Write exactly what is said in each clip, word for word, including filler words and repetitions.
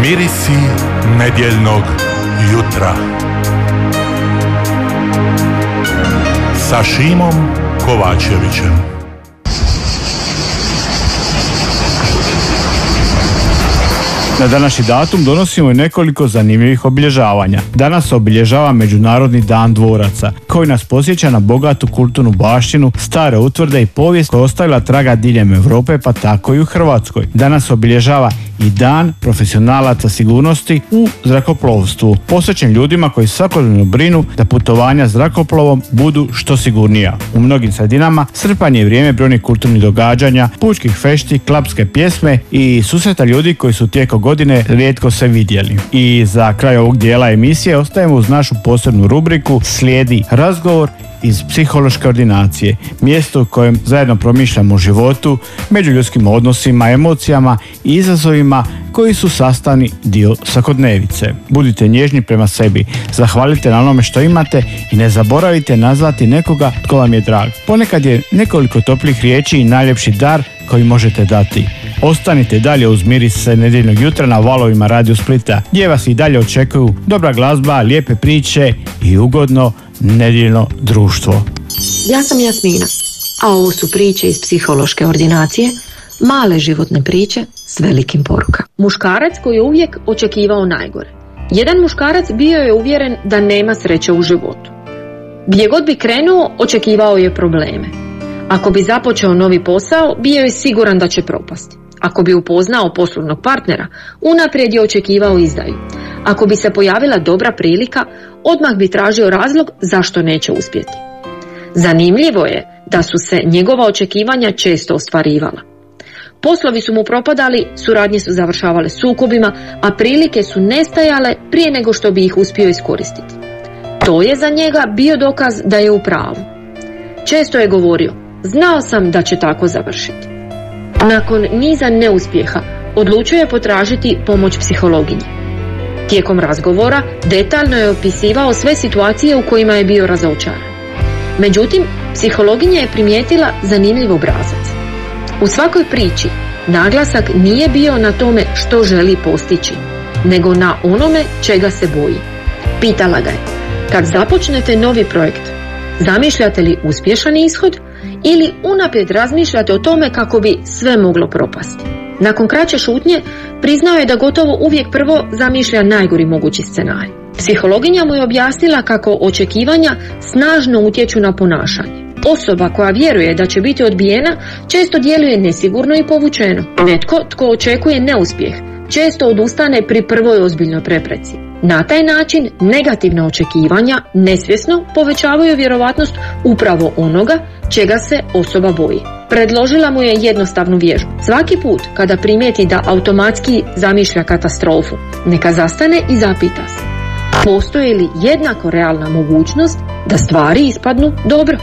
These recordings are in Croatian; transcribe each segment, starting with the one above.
Mirisi nedjeljnog jutra sa Šimom Kovačevićem. Na današnji datum donosimo i nekoliko zanimljivih obilježavanja. Danas se obilježava Međunarodni dan dvoraca, koji nas podsjeća na bogatu kulturnu baštinu, stare utvrde i povijest koja je ostavila traga diljem Europe, pa tako i u Hrvatskoj. Danas se obilježava i dan profesionalaca sigurnosti u zrakoplovstvu, posvećen ljudima koji svakodnevno brinu da putovanja zrakoplovom budu što sigurnija. U mnogim sredinama srpanj je vrijeme brojnih kulturnih događanja, pučkih fešti, klapske pjesme i susreta ljudi koji su tijekom godine rijetko se vidjeli. I za kraj ovog dijela emisije ostajemo uz našu posebnu rubriku Slijedi razgovor iz psihološke ordinacije, mjesto u kojem zajedno promišljamo o životu, međuljudskim odnosima, emocijama i izazovima koji su sastavni dio svakodnevice. Budite nježni prema sebi, zahvalite na onome što imate i ne zaboravite nazvati nekoga tko vam je drag. Ponekad je nekoliko toplih riječi i najljepši dar koji možete dati. Ostanite dalje uz Mirise nedjeljnog jutra na valovima Radio Splita, gdje vas i dalje očekuju dobra glazba, lijepe priče i ugodno nedjeljno društvo. Ja sam Jasmina, a ovo su priče iz psihološke ordinacije, male životne priče s velikim porukama. Muškarac koji je uvijek očekivao najgore. Jedan muškarac bio je uvjeren da nema sreće u životu. Gdje god bi krenuo, očekivao je probleme. Ako bi započeo novi posao, bio je siguran da će propasti. Ako bi upoznao poslovnog partnera, unaprijed je očekivao izdaju. Ako bi se pojavila dobra prilika, odmah bi tražio razlog zašto neće uspjeti. Zanimljivo je da su se njegova očekivanja često ostvarivala. Poslovi su mu propadali, suradnje su završavale sukobima, a prilike su nestajale prije nego što bi ih uspio iskoristiti. To je za njega bio dokaz da je u pravu. Često je govorio, znao sam da će tako završiti. Nakon niza neuspjeha, odlučio je potražiti pomoć psihologinje. Tijekom razgovora detaljno je opisivao sve situacije u kojima je bio razočaran. Međutim, psihologinja je primijetila zanimljiv obrazac. U svakoj priči naglasak nije bio na tome što želi postići, nego na onome čega se boji. Pitala ga je, kad započnete novi projekt, zamišljate li uspješan ishod ili unaprijed razmišljate o tome kako bi sve moglo propasti? Nakon kraće šutnje priznao je da gotovo uvijek prvo zamišlja najgori mogući scenarij. Psihologinja mu je objasnila kako očekivanja snažno utječu na ponašanje. Osoba koja vjeruje da će biti odbijena često djeluje nesigurno i povučeno. Netko tko očekuje neuspjeh često odustane pri prvoj ozbiljnoj prepreci. Na taj način negativna očekivanja nesvjesno povećavaju vjerovatnost upravo onoga čega se osoba boji. Predložila mu je jednostavnu vježbu. Svaki put kada primijeti da automatski zamišlja katastrofu, neka zastane i zapita se, postoji li jednako realna mogućnost da stvari ispadnu dobro?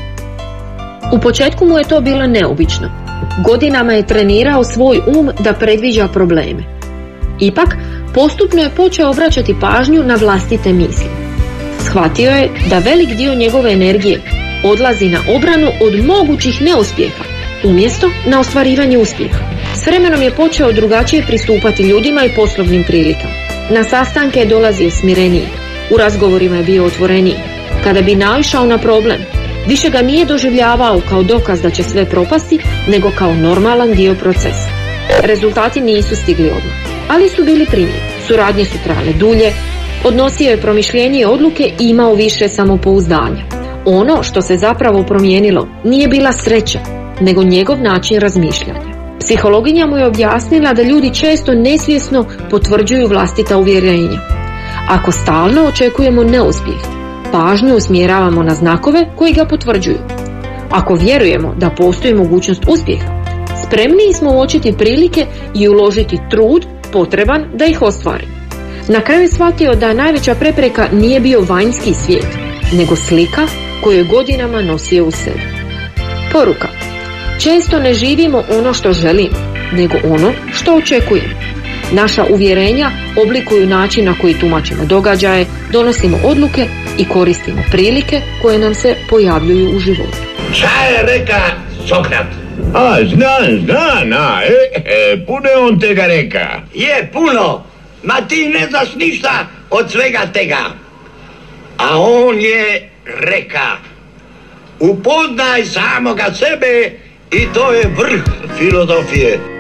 U početku mu je to bilo neobično. Godinama je trenirao svoj um da predviđa probleme. Ipak, postupno je počeo obraćati pažnju na vlastite misli. Shvatio je da velik dio njegove energije odlazi na obranu od mogućih neuspjeha, umjesto na ostvarivanje uspjeha. S vremenom je počeo drugačije pristupati ljudima i poslovnim prilikama. Na sastanke je dolazio smireniji, u razgovorima je bio otvoreniji. Kada bi naišao na problem, više ga nije doživljavao kao dokaz da će sve propasti, nego kao normalan dio procesa. Rezultati nisu stigli odmah, ali su bili primjeri. Suradnje su trajale dulje, odnosio je promišljenje i odluke i imao više samopouzdanja. Ono što se zapravo promijenilo nije bila sreća, nego njegov način razmišljanja. Psihologinja mu je objasnila da ljudi često nesvjesno potvrđuju vlastita uvjerenja. Ako stalno očekujemo neuspjeh, pažnju usmjeravamo na znakove koji ga potvrđuju. Ako vjerujemo da postoji mogućnost uspjeha, spremniji smo uočiti prilike i uložiti trud potreban da ih ostvari. Na kraju je shvatio da najveća prepreka nije bio vanjski svijet, nego slika koju je godinama nosio u sebi. Poruka. Često ne živimo ono što želimo, nego ono što očekujemo. Naša uvjerenja oblikuju način na koji tumačimo događaje, donosimo odluke i koristimo prilike koje nam se pojavljuju u životu. Šta je reka Sokrat? A, znam, znam, a, e, e, puno je on tega reka. Je, puno. ma ti ne znaš ništa od svega tega. A on je reka, upoznaj samoga sebe i to je vrh filozofije.